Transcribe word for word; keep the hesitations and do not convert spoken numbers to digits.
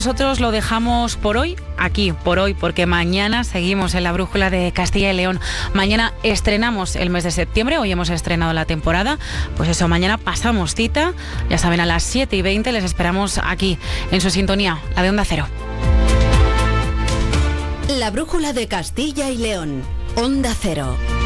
Nosotros lo dejamos por hoy, aquí, por hoy, porque mañana seguimos en la Brújula de Castilla y León. Mañana estrenamos el mes de septiembre, hoy hemos estrenado la temporada. Pues eso, mañana pasamos cita, ya saben, a las siete y veinte les esperamos aquí, en su sintonía, la de Onda Cero. La Brújula de Castilla y León, Onda Cero.